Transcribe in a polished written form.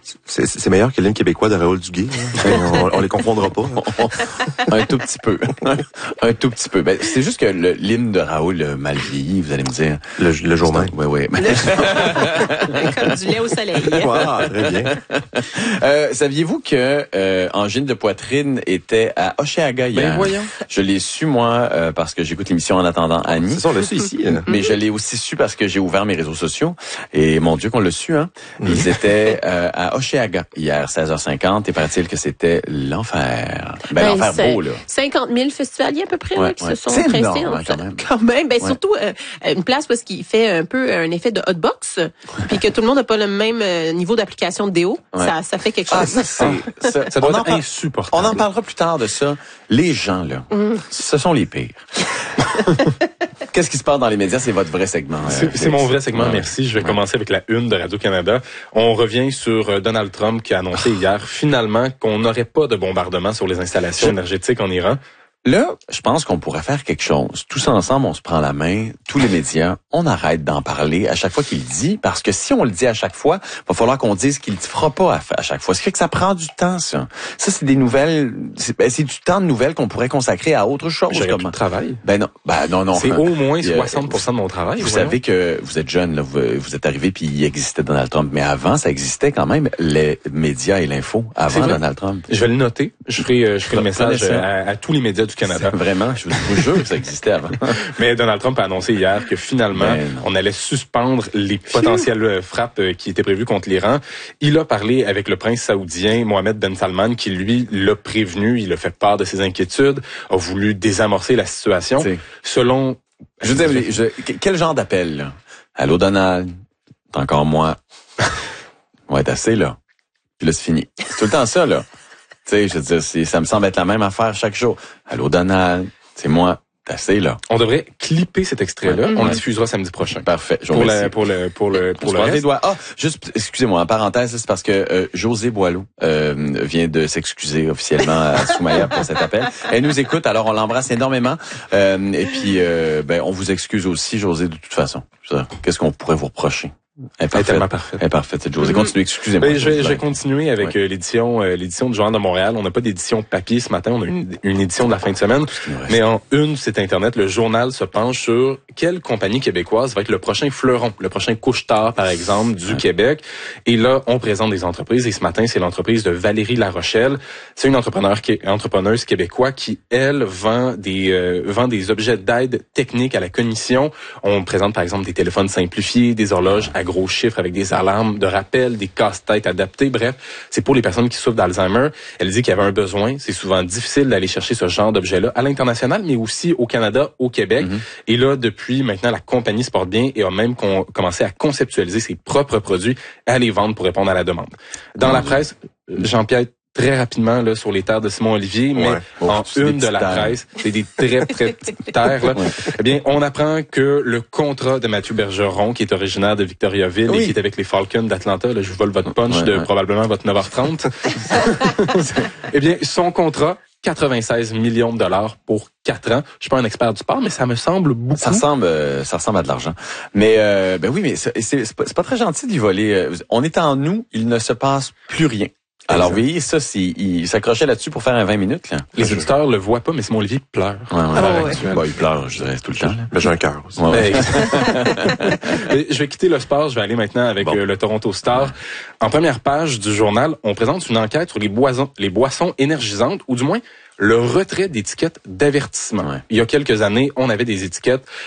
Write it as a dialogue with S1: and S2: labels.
S1: C'est meilleur que l'hymne québécois de Raoul Duguay. On les confondra pas.
S2: Un tout petit peu. Un tout petit peu. Ben, c'est juste que l'hymne de Raoul mal vieilli, vous allez me dire.
S1: Le jour même.
S2: Oui.
S3: Comme du lait au soleil.
S1: Wow, très bien.
S2: Saviez-vous que Angine de poitrine était à Hochelaga hier?
S4: Ben voyons.
S2: Je l'ai su, moi, parce que j'écoute l'émission En attendant Annie.
S1: C'est ça, on l'a su ici.
S2: Mais je l'ai aussi su parce que j'ai ouvert mes réseaux sociaux. Et mon Dieu qu'on l'a su, hein. Ils étaient à Hochelaga hier, 16h50. Et paraît-il que c'était l'enfer. L'enfer beau, là.
S3: 50 000 festivaliers à peu près là, qui se sont pressés.
S2: Énorme,
S3: quand même. Surtout une place où il fait un peu un effet de hotbox, puis que tout le monde n'a pas le même niveau d'application de déo. Ouais. Ça fait quelque chose.
S4: Ça doit être insupportable.
S2: On en parlera plus tard de ça. Les gens, là, ce sont les pires. Qu'est-ce qui se passe dans les médias? C'est votre vrai segment.
S4: C'est mon vrai segment, merci. Je vais commencer avec la une de Radio-Canada. On revient sur Donald Trump qui a annoncé hier, finalement, qu'on n'aurait pas de bombardement sur les installations énergétiques en Iran.
S2: Là, je pense qu'on pourrait faire quelque chose. Tous ensemble, on se prend la main, tous les médias, on arrête d'en parler à chaque fois qu'il le dit, parce que si on le dit à chaque fois, va falloir qu'on dise qu'il ne fera pas à chaque fois. Ce qui fait que ça prend du temps, ça. Ça, c'est des nouvelles, c'est du temps de nouvelles qu'on pourrait consacrer à autre chose.
S4: J'aurais plus de travail.
S2: Non.
S4: C'est au moins 60% de mon travail.
S2: Vous savez que vous êtes jeune, là, vous êtes arrivé puis il existait Donald Trump, mais avant, ça existait quand même les médias et l'info avant Donald Trump.
S4: Je vais le noter. Je ferai le message à tous les médias du Canada.
S2: Vraiment, je vous jure que ça existait avant.
S4: Mais Donald Trump a annoncé hier que finalement, on allait suspendre les potentielles frappes qui étaient prévues contre l'Iran. Il a parlé avec le prince saoudien Mohammed Ben Salman, qui lui l'a prévenu, il a fait part de ses inquiétudes, a voulu désamorcer la situation. Selon...
S2: Je veux dire, quel genre d'appel, là? Allô Donald, t'es encore moi. On va être assez, là. Puis là, c'est fini. C'est tout le temps ça, là. Tu sais, je veux dire, ça me semble être la même affaire chaque jour. Allô Donald, c'est moi, t'as assez là.
S4: On devrait clipper cet extrait-là. On le diffusera samedi prochain.
S2: Parfait.
S4: Pour le reste.
S2: Doigts. Juste, excusez-moi, en parenthèse, c'est parce que José Boileau vient de s'excuser officiellement à Soumaya pour cet appel. Elle nous écoute, alors on l'embrasse énormément. Et puis, on vous excuse aussi, José, de toute façon. Qu'est-ce qu'on pourrait vous reprocher? Elle est
S4: tellement parfaite.
S2: Elle est parfaite, cette Josée. Continuez, excusez-moi.
S4: Je vais continuer avec l'édition du Journal de Montréal. On n'a pas d'édition papier ce matin, on a une édition de la fin de semaine. Mais en une site Internet, le journal se penche sur quelle compagnie québécoise va être le prochain fleuron, le prochain couche-tard, par exemple, du Québec. Et là, on présente des entreprises. Et ce matin, c'est l'entreprise de Valérie Larochelle. C'est une entrepreneuse québécoise qui, elle, vend des objets d'aide technique à la cognition. On présente, par exemple, des téléphones simplifiés, des horloges à gros chiffres avec des alarmes de rappel, des casse-têtes adaptés. Bref, c'est pour les personnes qui souffrent d'Alzheimer. Elle dit qu'il y avait un besoin. C'est souvent difficile d'aller chercher ce genre d'objet-là à l'international, mais aussi au Canada, au Québec. Et là, depuis maintenant, la compagnie se porte bien et a même commencé à conceptualiser ses propres produits et à les vendre pour répondre à la demande. Dans la presse, Jean-Pierre, très rapidement là sur les terres de Simon Olivier, mais en une de la presse, c'est des très petites terres. Là. Eh bien, on apprend que le contrat de Mathieu Bergeron, qui est originaire de Victoriaville et qui est avec les Falcons d'Atlanta, là, je vous vole votre punch de probablement votre 9h30. Eh bien, son contrat, 96 millions de dollars pour 4 ans. Je suis pas un expert du sport, mais ça me semble beaucoup.
S2: Ça ressemble à de l'argent. Mais oui, mais c'est pas très gentil d'y voler. On est en nous, il ne se passe plus rien. Alors oui, ça, il s'accrochait là-dessus pour faire un 20 minutes. Là.
S4: Les auditeurs le voient pas, mais Simon Olivier pleure.
S2: Il pleure, je dirais, tout le temps.
S1: Mais j'ai un cœur aussi.
S4: Je vais quitter le sport, je vais aller maintenant avec le Toronto Star. En première page du journal, on présente une enquête sur les boissons énergisantes, ou du moins le retrait d'étiquettes d'avertissement. Il y a quelques années, on avait des étiquettes